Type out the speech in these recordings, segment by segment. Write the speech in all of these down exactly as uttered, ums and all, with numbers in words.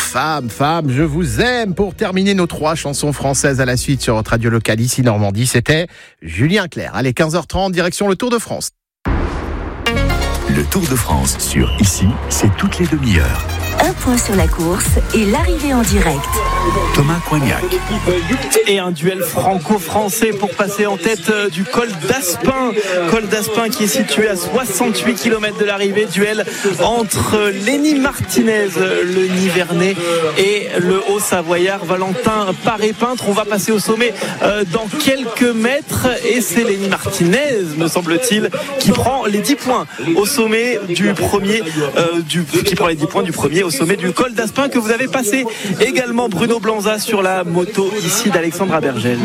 Femmes, femmes, je vous aime. Pour terminer nos trois chansons françaises à la suite sur votre radio locale ici Normandie, c'était Julien Clerc. Allez, quinze heures trente, direction le Tour de France. Le Tour de France sur Ici, c'est toutes les demi-heures. Un point sur la course et l'arrivée en direct. Thomas Coignac. Et un duel franco-français pour passer en tête du col d'Aspin. Col d'Aspin qui est situé à soixante-huit kilomètres de l'arrivée. Duel entre Lenny Martinez, le Nivernais, et le Haut-Savoyard Valentin Paré-Peintre. On va passer au sommet euh, dans quelques mètres. Et c'est Lenny Martinez, me semble-t-il, qui prend les dix points au sommet du premier, euh, du, qui prend les dix points du premier au sommet du col d'Aspin que vous avez passé. Également Bruno Blanza sur la moto ici d'Alexandre Abergel.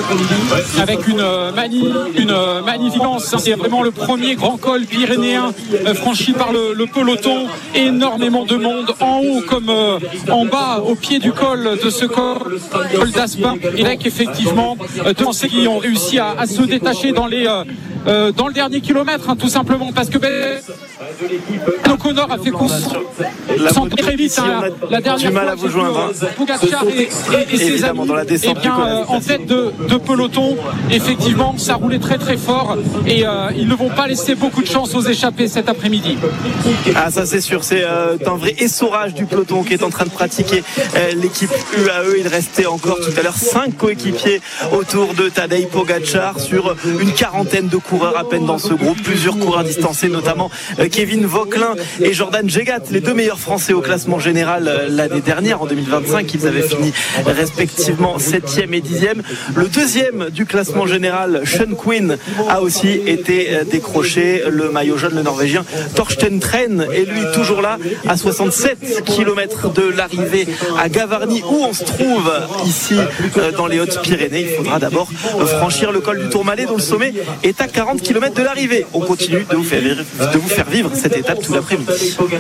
Avec une, euh, mani, une euh, magnificence, c'est vraiment le premier grand col pyrénéen euh, franchi par le, le peloton. Énormément de monde en haut comme euh, en bas au pied du col de ce col, col d'Aspin. Et avec effectivement euh, deux Français qui ont réussi à, à se détacher dans les euh, euh, dans le dernier kilomètre, hein, tout simplement parce que ben, O'Connor a fait course sans très vite, hein, la dernière du mal fois, à vous joindre. Pogacar et, et, et ses amis, dans la descente eh bien, du col, euh, en tête de, de peloton, effectivement, ça roulait très très fort et euh, ils ne vont pas laisser beaucoup de chance aux échappés cet après-midi. Ah, ça c'est sûr, c'est euh, un vrai essorage du peloton qui est en train de pratiquer euh, l'équipe U A E. Il restait encore tout à l'heure cinq coéquipiers autour de Tadej Pogacar sur une quarantaine de coureurs à peine dans ce groupe, plusieurs coureurs distancés, notamment euh, Kevin Vauquelin et Jordan Jegat, les deux meilleurs Français au classement général euh, l'année dernière en deux mille vingt-cinq. Ils avaient fini respectivement septième et dixième. Le deuxième du classement général, Sean Quinn, a aussi été euh, décroché. Le maillot jaune, le Norvégien Torsten Tren, est lui toujours là à soixante-sept kilomètres de l'arrivée à Gavarnie, où on se trouve ici euh, dans les Hautes-Pyrénées. Il faudra d'abord euh, franchir le col du Tourmalet, dont le sommet est à quarante kilomètres de l'arrivée. On continue de vous faire vivre, de vous faire vivre cette étape tout l'après-midi.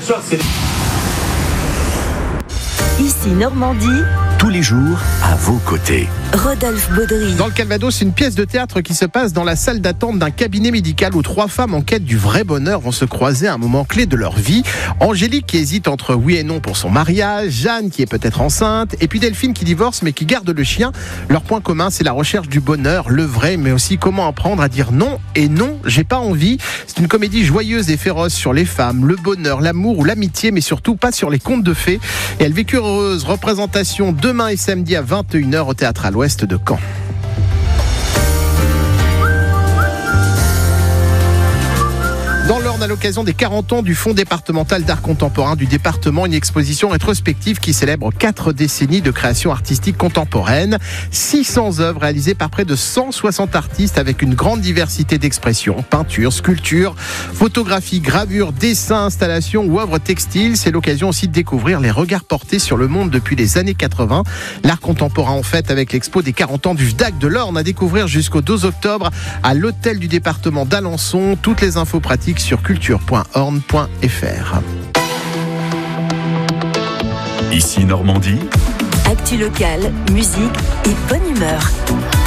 Ici Normandie, Tous les jours, à vos côtés. Rodolphe Baudry. Dans le Calvados, une pièce de théâtre qui se passe dans la salle d'attente d'un cabinet médical où trois femmes en quête du vrai bonheur vont se croiser à un moment clé de leur vie. Angélique qui hésite entre oui et non pour son mariage, Jeanne qui est peut-être enceinte, et puis Delphine qui divorce mais qui garde le chien. Leur point commun, c'est la recherche du bonheur, le vrai, mais aussi comment apprendre à dire non et non, j'ai pas envie. C'est une comédie joyeuse et féroce sur les femmes, le bonheur, l'amour ou l'amitié, mais surtout pas sur les contes de fées. Et elle vécut heureuse. Représentation demain et samedi à vingt et une heures au Théâtre à l'Ouest de Caen. Dans l'Orne, à l'occasion des quarante ans du Fonds départemental d'art contemporain du département, une exposition rétrospective qui célèbre quatre décennies de création artistique contemporaine. six cents œuvres réalisées par près de cent soixante artistes avec une grande diversité d'expressions, peinture, sculpture, photographie, gravure, dessin, installation ou œuvres textiles. C'est l'occasion aussi de découvrir les regards portés sur le monde depuis les années quatre-vingts. L'art contemporain en fait avec l'expo des quarante ans du V D A C de l'Orne à découvrir jusqu'au douze octobre à l'hôtel du département d'Alençon. Toutes les infos pratiques sur culture point orne point f r. Ici Normandie. Actu locale, musique et bonne humeur.